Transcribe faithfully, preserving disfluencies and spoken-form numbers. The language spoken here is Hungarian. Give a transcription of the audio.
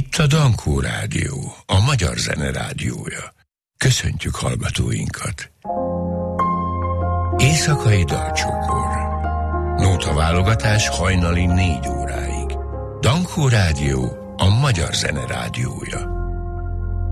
Itt a Dankó Rádió, a magyar zene rádiója. Köszöntjük hallgatóinkat. Éjszakai dalcsokor. Nótaválogatás hajnali négy óráig. Dankó Rádió, a magyar zene rádiója.